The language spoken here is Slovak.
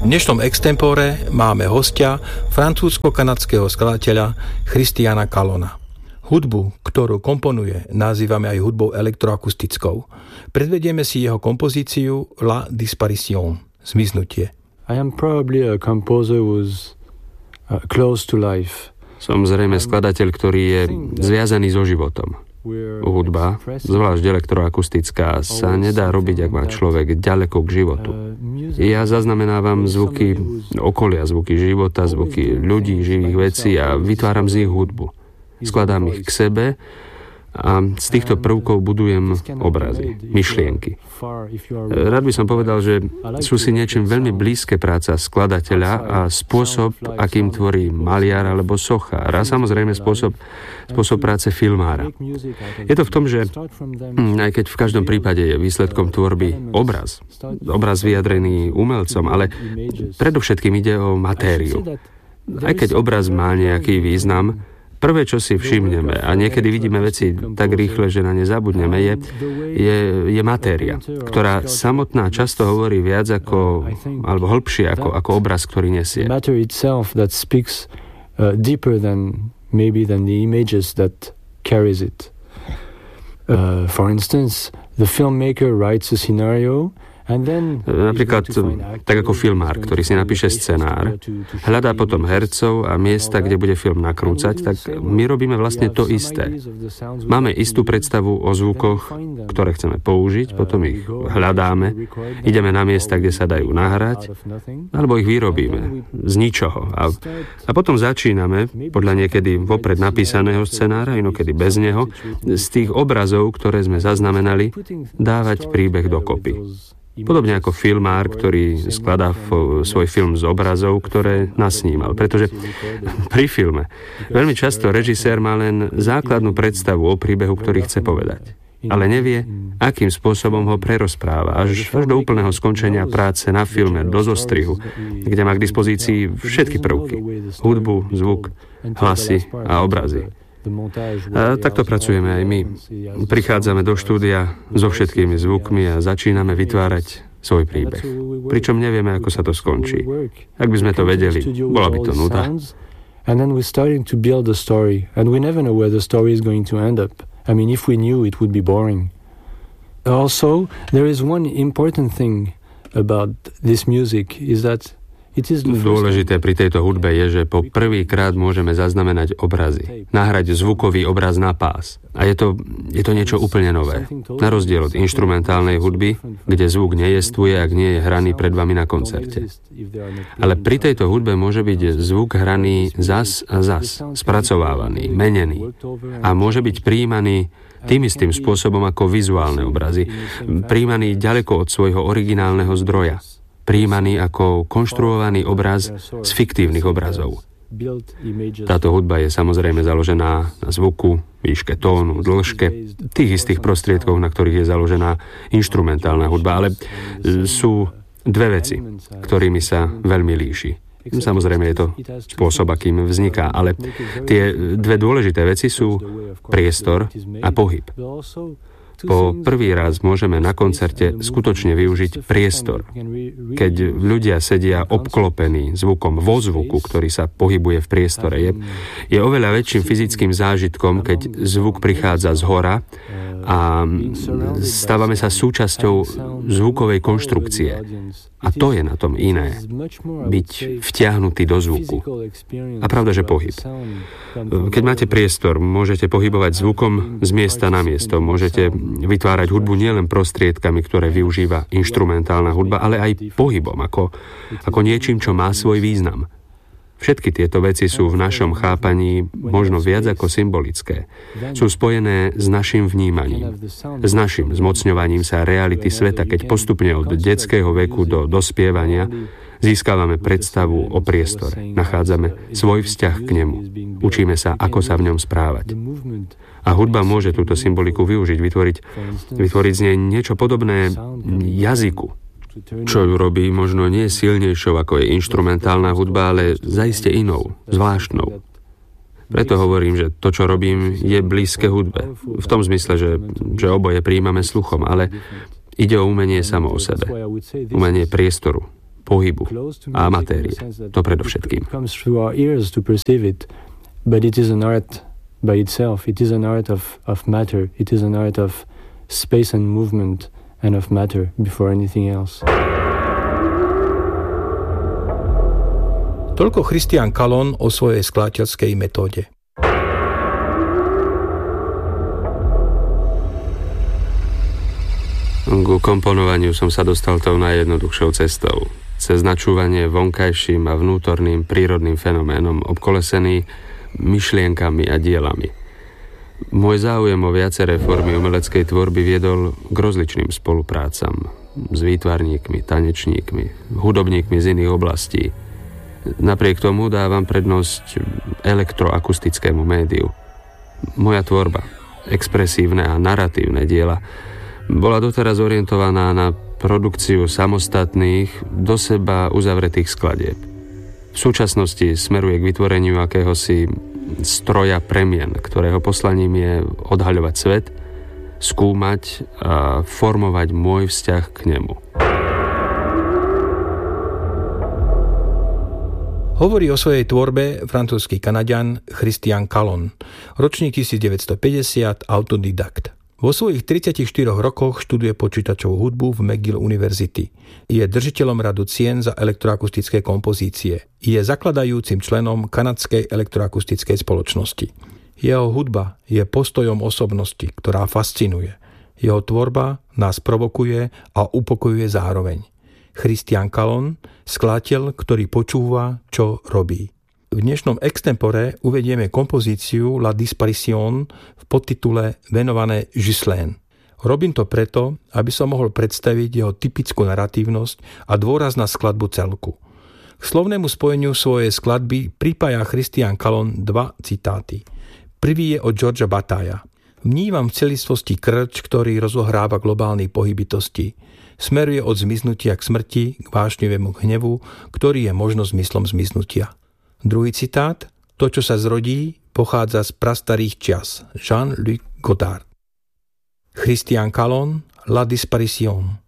V dnešnom extempore máme hostia, francúzsko-kanadského skladateľa Christiana Calona. Hudbu, ktorú komponuje, nazývame aj hudbou elektroakustickou. Predvedieme si jeho kompozíciu La Disparition, zmiznutie. I am probably a composer who's close to life. Som zrejme skladateľ, ktorý je zviazaný so životom. Hudba, zvlášť elektroakustická, sa nedá robiť, ak má človek ďaleko k životu. Ja zaznamenávam zvuky okolia, zvuky života, zvuky ľudí, živých vecí a vytváram z nich hudbu. Skladám ich k sebe a z týchto prvkov budujem obrazy, myšlienky. Rád by som povedal, že sú si niečím veľmi blízke práca skladateľa a spôsob, akým tvorí maliar alebo sochár a samozrejme spôsob práce filmára. Je to v tom, že aj keď v každom prípade je výsledkom tvorby obraz vyjadrený umelcom, ale predovšetkým ide o matériu. Aj keď obraz má nejaký význam, prvé, čo si všimneme, a niekedy vidíme veci tak rýchle, že na ne zabudneme, je matéria, ktorá samotná často hovorí viac ako, alebo hĺbšie ako obraz, ktorý nesie. Than the images that carries it. For instance, the filmmaker writes a scenario. Napríklad, tak ako filmár, ktorý si napíše scenár, hľadá potom hercov a miesta, kde bude film nakrúcať, tak my robíme vlastne to isté. Máme istú predstavu o zvukoch, ktoré chceme použiť, potom ich hľadáme, ideme na miesta, kde sa dajú nahrať, alebo ich vyrobíme z ničoho. A potom začíname, podľa niekedy vopred napísaného scenára, inokedy bez neho, z tých obrazov, ktoré sme zaznamenali, dávať príbeh dokopy. Podobne ako filmár, ktorý skladá svoj film z obrazov, ktoré nasnímal. Pretože pri filme veľmi často režisér má len základnú predstavu o príbehu, ktorý chce povedať. Ale nevie, akým spôsobom ho prerozpráva až do úplného skončenia práce na filme, do zostrihu, kde má k dispozícii všetky prvky. Hudbu, zvuk, hlasy a obrazy. A takto pracujeme aj my. Prichádzame do štúdia so všetkými zvukmi a začíname vytvárať svoj príbeh. Pričom nevieme, ako sa to skončí. Ak by sme to vedeli, bola by to nuda. And then we're starting to build a story, and we never know where the story is going to end up. I mean, if we knew, it would be boring. Also, there is one important thing about this music, is that dôležité pri tejto hudbe je, že po prvýkrát môžeme zaznamenať obrazy, nahrať zvukový obraz na pás. A je to niečo úplne nové. Na rozdiel od inštrumentálnej hudby, kde zvuk nejestvuje, ak nie je hraný pred vami na koncerte. Ale pri tejto hudbe môže byť zvuk hraný zas a zas, spracovávaný, menený a môže byť prijímaný tým istým spôsobom ako vizuálne obrazy, prijímaný ďaleko od svojho originálneho zdroja. Prijímaný ako konštruovaný obraz z fiktívnych obrazov. Táto hudba je samozrejme založená na zvuku, výške tónu, dĺžke, tých istých prostriedkoch, na ktorých je založená inštrumentálna hudba, ale sú dve veci, ktorými sa veľmi líši. Samozrejme je to spôsob, akým vzniká, ale tie dve dôležité veci sú priestor a pohyb. Po prvý raz môžeme na koncerte skutočne využiť priestor. Keď ľudia sedia obklopení zvukom vo zvuku, ktorý sa pohybuje v priestore, je oveľa väčším fyzickým zážitkom, keď zvuk prichádza z hora a stávame sa súčasťou zvukovej konštrukcie. A to je na tom iné. Byť vtiahnutý do zvuku. A pravda, že pohyb. Keď máte priestor, môžete pohybovať zvukom z miesta na miesto. Môžete vytvárať hudbu nielen prostriedkami, ktoré využíva inštrumentálna hudba, ale aj pohybom, ako niečím, čo má svoj význam. Všetky tieto veci sú v našom chápaní možno viac ako symbolické. Sú spojené s našim vnímaním, s našim zmocňovaním sa reality sveta, keď postupne od detského veku do dospievania získavame predstavu o priestore, nachádzame svoj vzťah k nemu, učíme sa, ako sa v ňom správať. A hudba môže túto symboliku využiť, vytvoriť z nej niečo podobné jazyku, čo ju robí možno nie silnejšou ako je inštrumentálna hudba, ale zaiste inou, zvláštnou. Preto hovorím, že to, čo robím, je blízke hudbe. V tom zmysle, že oboje prijímame sluchom, ale ide o umenie samo o sebe. Umenie priestoru. pohybu a matérie. To predovšetkým. But it is an art by itself. It is an art of matter. It is an art of space and movement and of matter before anything else. Toľko Christian Calon o svojej skladateľskej metóde. Ku komponovaniu som sa dostal tou najjednoduchšou cestou. Cez načúvanie vonkajším a vnútorným prírodným fenoménom obkolesený myšlienkami a dielami. Môj záujem o viaceré formy umeleckej tvorby viedol k rozličným spoluprácam s výtvarníkmi, tanečníkmi, hudobníkmi z iných oblastí. Napriek tomu dávam prednosť elektroakustickému médiu. Moja tvorba, expresívne a naratívne diela, bola doteraz orientovaná na produkciu samostatných, do seba uzavretých skladieb. V súčasnosti smeruje k vytvoreniu akéhosi stroja premien, ktorého poslaním je odhaľovať svet, skúmať a formovať môj vzťah k nemu. Hovorí o svojej tvorbe francúzsky Kanaďan Christian Calon, ročník 1950, autodidakt. Vo svojich 34 rokoch študuje počítačovú hudbu v McGill University. Je držiteľom radu cien za elektroakustické kompozície. Je zakladajúcim členom kanadskej elektroakustickej spoločnosti. Jeho hudba je postojom osobnosti, ktorá fascinuje. Jeho tvorba nás provokuje a upokojuje zároveň. Christian Calon, skladateľ, ktorý počúva, čo robí. V dnešnom extempore uvedieme kompozíciu La Disparition v podtitule venované Ghislaine. Robím to preto, aby som mohol predstaviť jeho typickú naratívnosť a dôraz na skladbu celku. K slovnému spojeniu svojej skladby pripája Christian Calon dva citáty. Prvý je od Georgea Batailla. Vnímam v celistvosti krč, ktorý rozohráva globálny pohyb bytosti. Smeruje od zmiznutia k smrti, k vášnivému hnevu, ktorý je možno zmyslom zmiznutia. Druhý citát, to, čo sa zrodí, pochádza z prastarých čias. Jean-Luc Godard. Christian Calon, La Disparition.